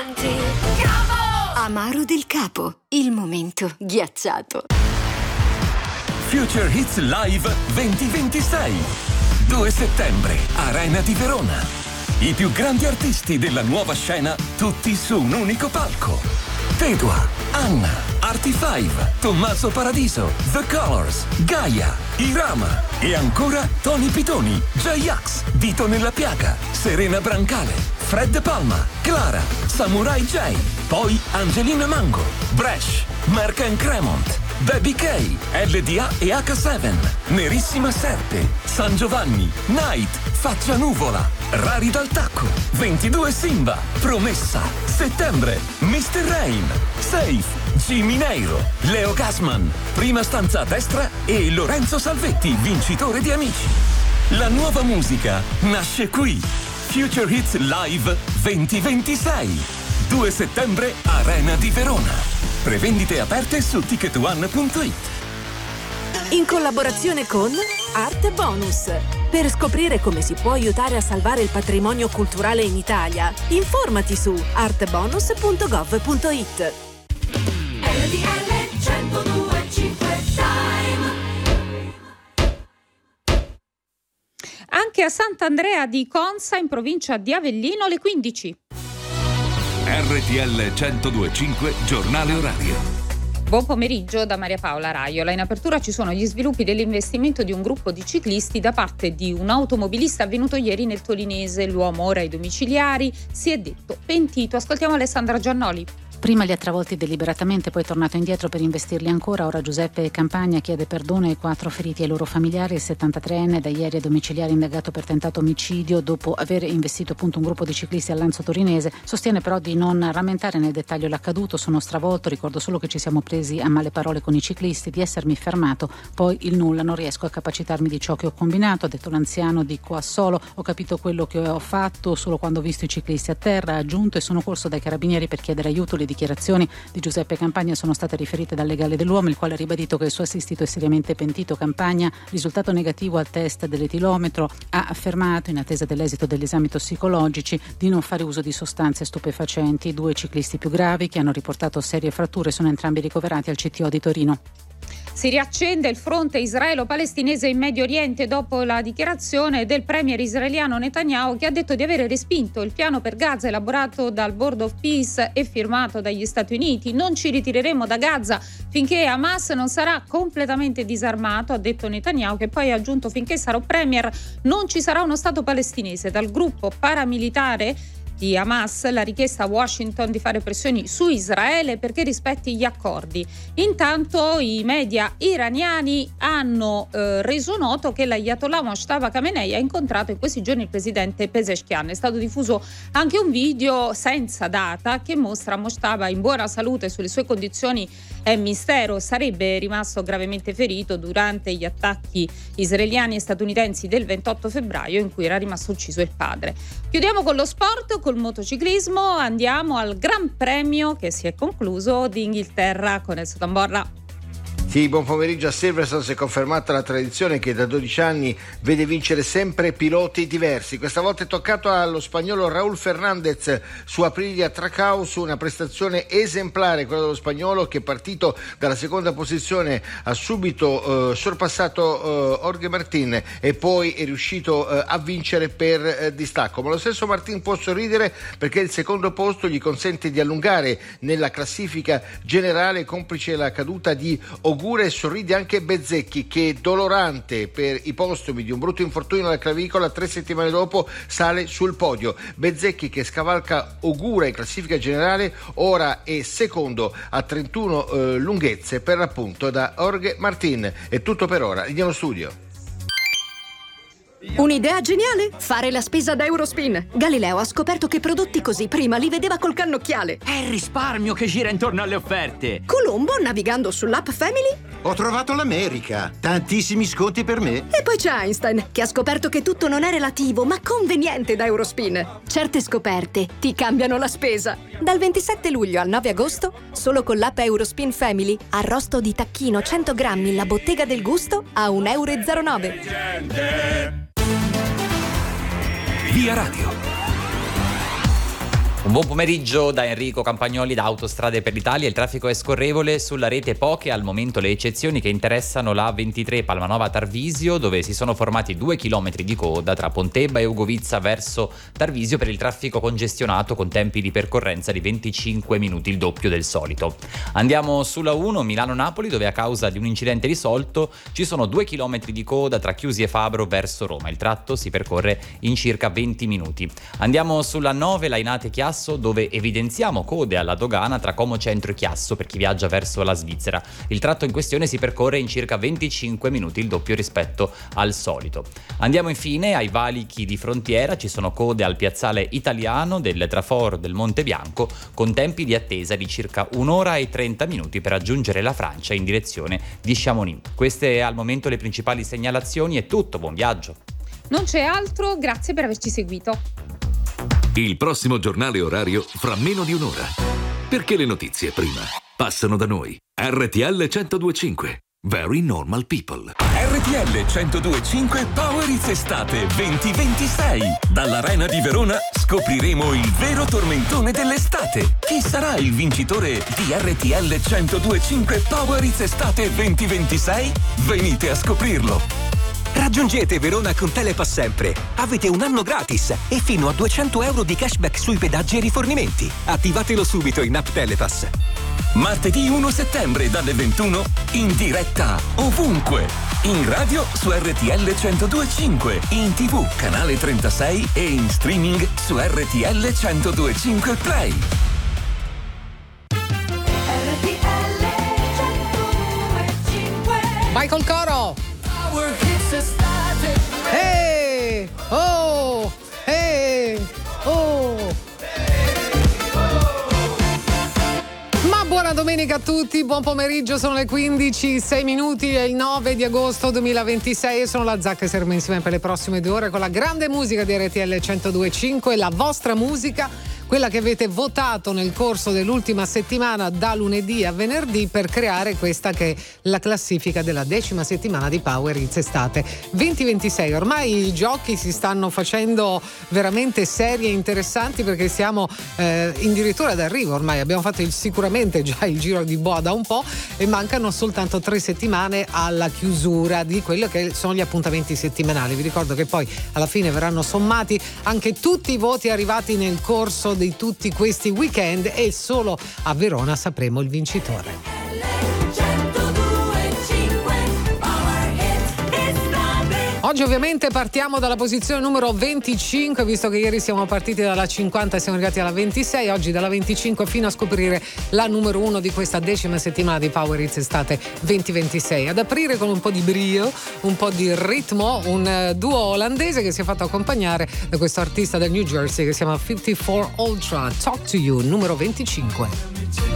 Amaro del Capo, il momento ghiacciato. Future Hits Live 2026. 2 settembre, Arena di Verona. I più grandi artisti della nuova scena, tutti su un unico palco. Tedua, Anna, Artie5, Tommaso Paradiso, The Colors, Gaia, Irama e ancora Tony Pitoni, J-Ax, Dito nella Piaga, Serena Brancale, Fred Palma, Clara, Samurai J, poi Angelina Mango, Bresh, Mark and Cremont, Baby K, LDA e H7, Nerissima Serpe, San Giovanni, Night, Faccia Nuvola, Rari dal Tacco, 22 Simba, Promessa, Settembre, Mr. Rain, Safe, Jimmy Neiro, Leo Gassman, Prima stanza a destra e Lorenzo Salvetti, vincitore di Amici. La nuova musica nasce qui. Future Hits Live 2026. 2 settembre, Arena di Verona. Prevendite aperte su ticketone.it. In collaborazione con Arte Bonus. Per scoprire come si può aiutare a salvare il patrimonio culturale in Italia, informati su artebonus.gov.it. RTL 102.5 Time. Anche a Sant'Andrea di Consa, in provincia di Avellino, le 15. RTL 102.5 Giornale Orario. Buon pomeriggio da Maria Paola Raiola. In apertura ci sono gli sviluppi dell'investimento di un gruppo di ciclisti da parte di un automobilista avvenuto ieri nel Torinese. L'uomo, ora ai domiciliari, si è detto pentito. Ascoltiamo Alessandra Giannoli. Prima li ha travolti deliberatamente, poi è tornato indietro per investirli ancora. Ora Giuseppe Campagna chiede perdono ai 4 feriti e ai loro familiari. Il 73enne da ieri è domiciliare indagato per tentato omicidio dopo aver investito appunto un gruppo di ciclisti al Lanzo Torinese. Sostiene però di non rammentare nel dettaglio l'accaduto. Sono stravolto, ricordo solo che ci siamo presi a male parole con i ciclisti, di essermi fermato, poi il nulla, non riesco a capacitarmi di ciò che ho combinato, ha detto l'anziano di Coassolo. Ho capito quello che ho fatto solo quando ho visto i ciclisti a terra, ha aggiunto, e sono corso dai carabinieri per chiedere aiuto. Le dichiarazioni di Giuseppe Campagna sono state riferite dal legale dell'uomo, il quale ha ribadito che il suo assistito è seriamente pentito. Campagna, risultato negativo al test dell'etilometro, ha affermato, in attesa dell'esito degli esami tossicologici, di non fare uso di sostanze stupefacenti. 2 ciclisti più gravi che hanno riportato serie fratture sono entrambi ricoverati al CTO di Torino. Si riaccende il fronte israelo-palestinese in Medio Oriente dopo la dichiarazione del premier israeliano Netanyahu, che ha detto di avere respinto il piano per Gaza elaborato dal Board of Peace e firmato dagli Stati Uniti. Non ci ritireremo da Gaza finché Hamas non sarà completamente disarmato, ha detto Netanyahu, che poi ha aggiunto: finché sarò premier non ci sarà uno Stato palestinese. Dal gruppo paramilitare di Hamas la richiesta a Washington di fare pressioni su Israele perché rispetti gli accordi. Intanto i media iraniani hanno reso noto che l'Ayatollah Mojtaba Khamenei ha incontrato in questi giorni il presidente Pezeshkian. È stato diffuso anche un video senza data che mostra Mojtaba in buona salute. Sulle sue condizioni è mistero, sarebbe rimasto gravemente ferito durante gli attacchi israeliani e statunitensi del 28 febbraio in cui era rimasto ucciso il padre. Chiudiamo con lo sport, col motociclismo. Andiamo al Gran Premio che si è concluso d'Inghilterra con Elsa Tamborra. Sì, buon pomeriggio. A Silverstone si è confermata la tradizione che da 12 anni vede vincere sempre piloti diversi. Questa volta è toccato allo spagnolo Raúl Fernández su Aprilia Trackhouse, una prestazione esemplare quella dello spagnolo, che partito dalla seconda posizione ha subito sorpassato Jorge Martín e poi è riuscito a vincere per distacco. Ma lo stesso Martín può sorridere perché il secondo posto gli consente di allungare nella classifica generale, complice la caduta di Ogura, e sorride anche Bezzecchi, che, dolorante per i postumi di un brutto infortunio alla clavicola, 3 settimane dopo sale sul podio. Bezzecchi, che scavalca Ogura in classifica generale, ora è secondo a 31 lunghezze per l'appunto da Jorge Martín. È tutto per ora, andiamo studio. Un'idea geniale? Fare la spesa da Eurospin. Galileo ha scoperto che prodotti così prima li vedeva col cannocchiale. È il risparmio che gira intorno alle offerte. Colombo, navigando sull'app Family, ho trovato l'America. Tantissimi sconti per me. E poi c'è Einstein, che ha scoperto che tutto non è relativo, ma conveniente da Eurospin. Certe scoperte ti cambiano la spesa. Dal 27 luglio al 9 agosto, solo con l'app Eurospin Family, arrosto di tacchino 100 grammi La Bottega del Gusto a €1,09. Via Radio. Un buon pomeriggio da Enrico Campagnoli da Autostrade per l'Italia. Il traffico è scorrevole sulla rete, poche al momento le eccezioni che interessano la A23 Palmanova-Tarvisio, dove si sono formati 2 chilometri di coda tra Pontebba e Ugovizza verso Tarvisio per il traffico congestionato con tempi di percorrenza di 25 minuti, il doppio del solito. Andiamo sulla 1 Milano-Napoli, dove a causa di un incidente risolto ci sono 2 chilometri di coda tra Chiusi e Fabro verso Roma. Il tratto si percorre in circa 20 minuti. Andiamo sulla 9 Lainate-Chiasso, dove evidenziamo code alla dogana tra Como Centro e Chiasso per chi viaggia verso la Svizzera. Il tratto in questione si percorre in circa 25 minuti, il doppio rispetto al solito. Andiamo infine ai valichi di frontiera, ci sono code al piazzale Italiano del Traforo del Monte Bianco con tempi di attesa di circa 1 ora e 30 minuti per raggiungere la Francia in direzione di Chamonix. Queste al momento le principali segnalazioni, è tutto, buon viaggio. Non c'è altro, grazie per averci seguito. Il prossimo giornale orario fra meno di un'ora. Perché le notizie prima passano da noi. RTL 102.5. Very normal people. RTL 102.5 Power It's Estate 2026. Dall'Arena di Verona scopriremo il vero tormentone dell'estate. Chi sarà il vincitore di RTL 102.5 Power It's Estate 2026? Venite a scoprirlo. Raggiungete Verona con Telepass Sempre. Avete un anno gratis e fino a 200 euro di cashback sui pedaggi e rifornimenti. Attivatelo subito in app Telepass. Martedì 1 settembre dalle 21 in diretta ovunque. In radio su RTL 102.5, in TV canale 36 e in streaming su RTL 102.5 Play. Michael Coro. Hey! Oh! Hey! Oh! Ma buona domenica a tutti, buon pomeriggio, sono le 15:06, è il 9 di agosto 2026 e sono la Zacca e Serma insieme per le prossime 2 ore con la grande musica di RTL 102.5, la vostra musica, quella che avete votato nel corso dell'ultima settimana da lunedì a venerdì per creare questa che è la classifica della 10ª settimana di Power It's Estate 2026. Ormai i giochi si stanno facendo veramente seri e interessanti perché siamo addirittura d'arrivo, ormai abbiamo fatto sicuramente già il giro di boa da un po' e mancano soltanto 3 settimane alla chiusura di quello che sono gli appuntamenti settimanali. Vi ricordo che poi alla fine verranno sommati anche tutti i voti arrivati nel corso di tutti questi weekend e solo a Verona sapremo il vincitore. Oggi ovviamente partiamo dalla posizione numero 25, visto che ieri siamo partiti dalla 50 e siamo arrivati alla 26, oggi dalla 25 fino a scoprire la numero 1 di questa 10ª settimana di Power It's Estate 2026. Ad aprire con un po' di brio, un po' di ritmo, un duo olandese che si è fatto accompagnare da questo artista del New Jersey che si chiama 54 Ultra, Talk to You, numero 25.